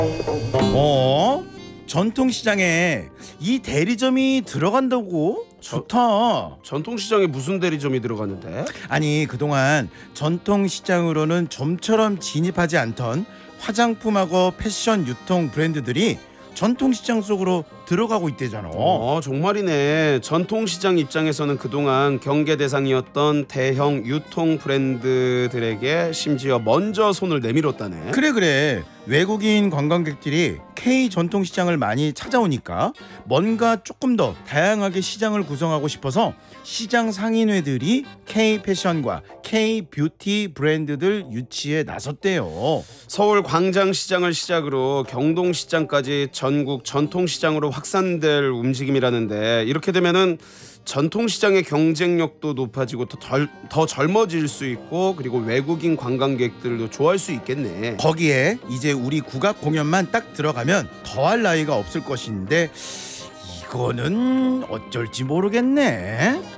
어? 전통시장에 이 대리점이 들어간다고? 좋다. 전통시장에 무슨 대리점이 들어갔는데? 아니, 그동안 전통시장으로는 좀처럼 진입하지 않던 화장품하고 패션 유통 브랜드들이 전통시장 속으로 들어가고 있대잖아. 정말이네. 전통시장 입장에서는 그동안 경계 대상이었던 대형 유통 브랜드들에게 심지어 먼저 손을 내밀었다네. 그래. 외국인 관광객들이 K 전통시장을 많이 찾아오니까 뭔가 조금 더 다양하게 시장을 구성하고 싶어서 시장 상인회들이 K 패션과 K 뷰티 브랜드들 유치에 나섰대요. 서울 광장시장을 시작으로 경동시장까지 전국 전통시장으로 확산될 움직임이라는데, 이렇게 되면은 전통시장의 경쟁력도 높아지고 더 젊어질 수 있고, 그리고 외국인 관광객들도 좋아할 수 있겠네. 거기에 이제 우리 국악 공연만 딱 들어가면 더할 나위가 없을 것인데 이거는 어쩔지 모르겠네.